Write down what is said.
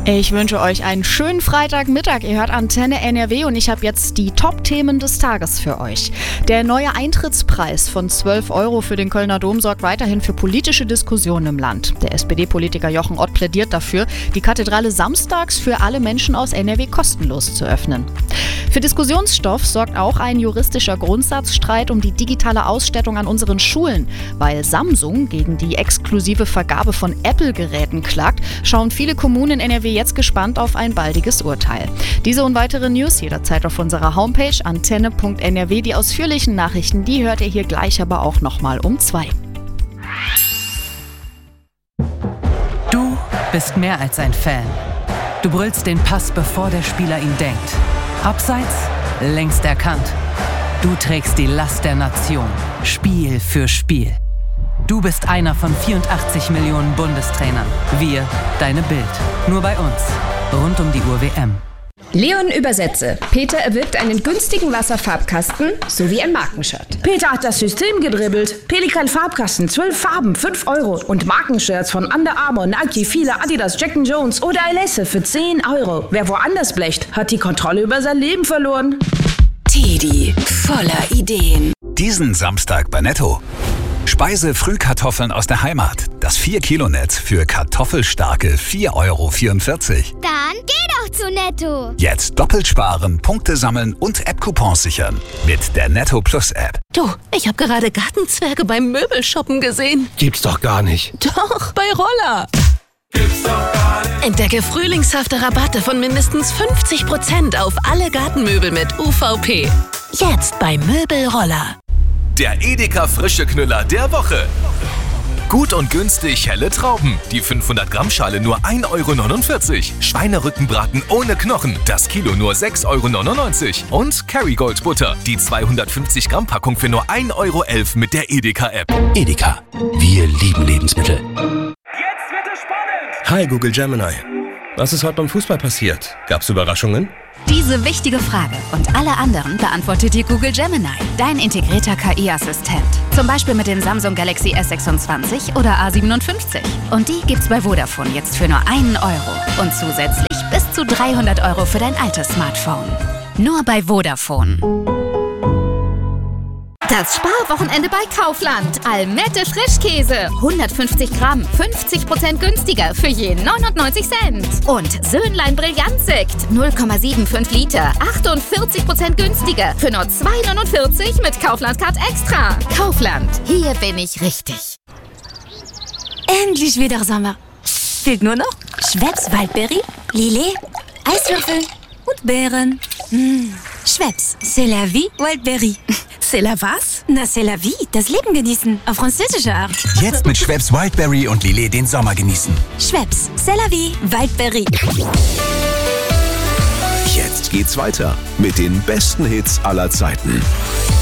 Ich wünsche euch einen schönen Freitagmittag. Ihr hört Antenne NRW und ich habe jetzt die Top-Themen des Tages für euch. Der neue Eintrittspreis von 12 € für den Kölner Dom sorgt weiterhin für politische Diskussionen im Land. Der SPD-Politiker Jochen Ott plädiert dafür, die Kathedrale samstags für alle Menschen aus NRW kostenlos zu öffnen. Für Diskussionsstoff sorgt auch ein juristischer Grundsatzstreit um die digitale Ausstattung an unseren Schulen. Weil Samsung gegen die exklusive Vergabe von Apple-Geräten klagt, schauen viele Kommunen in NRW jetzt gespannt auf ein baldiges Urteil. Diese und weitere News jederzeit auf unserer Homepage antenne.nrw. Die ausführlichen Nachrichten, die hört ihr hier gleich aber auch nochmal um 2. Du bist mehr als ein Fan. Du brüllst den Pass, bevor der Spieler ihn denkt. Abseits, längst erkannt. Du trägst die Last der Nation, Spiel für Spiel. Du bist einer von 84 Millionen Bundestrainern. Wir, deine Bild. Nur bei uns. Rund um die Uhr WM. Leon übersetze. Peter erwirbt einen günstigen Wasserfarbkasten sowie ein Markenshirt. Peter hat das System gedribbelt. Pelikan Farbkasten, 12 Farben, 5 € und Markenshirts von Under Armour, Nike, Fila, Adidas, Jack & Jones oder Alesse für 10 €. Wer woanders blecht, hat die Kontrolle über sein Leben verloren. Teddy, voller Ideen. Diesen Samstag bei Netto. Speise-Frühkartoffeln aus der Heimat. Das 4-Kilo-Netz für kartoffelstarke 4,44 €. Dann geh doch zu Netto. Jetzt doppelt sparen, Punkte sammeln und App-Coupons sichern. Mit der Netto Plus App. Du, ich habe gerade Gartenzwerge beim Möbelshoppen gesehen. Gibt's doch gar nicht. Doch, bei Roller. Gibt's doch gar nicht. Entdecke frühlingshafte Rabatte von mindestens 50% auf alle Gartenmöbel mit UVP. Jetzt bei Möbelroller. Der Edeka Frische Knüller der Woche. Gut und günstig helle Trauben. Die 500-Gramm-Schale nur 1,49 €. Schweinerückenbraten ohne Knochen. Das Kilo nur 6,99 €. Und Kerrygold Butter. Die 250-Gramm-Packung für nur 1,11 € mit der Edeka-App. Edeka. Wir lieben Lebensmittel. Jetzt wird es spannend. Hi Google Gemini. Was ist heute beim Fußball passiert? Gab's Überraschungen? Diese wichtige Frage und alle anderen beantwortet dir Google Gemini, dein integrierter KI-Assistent. Zum Beispiel mit dem Samsung Galaxy S26 oder A57. Und die gibt's bei Vodafone jetzt für nur 1 € und zusätzlich bis zu 300 € für dein altes Smartphone. Nur bei Vodafone. Das Sparwochenende bei Kaufland. Almette Frischkäse. 150 Gramm, 50% günstiger für je 99 Cent. Und Söhnlein Brillantsekt. 0,75 Liter, 48% günstiger für nur 2,49 mit Kaufland-Card Extra. Kaufland, hier bin ich richtig. Endlich wieder Sommer. Fehlt nur noch Schweppes Waldbeere, Lillet, Eiswürfel und Beeren. Schweppes, c'est la vie, Wildberry. C'est la was? Na, c'est la vie, das Leben genießen, auf französische Art. Jetzt mit Schweppes Wildberry und Lillet den Sommer genießen. Schweppes, c'est la vie, Wildberry. Jetzt geht's weiter mit den besten Hits aller Zeiten.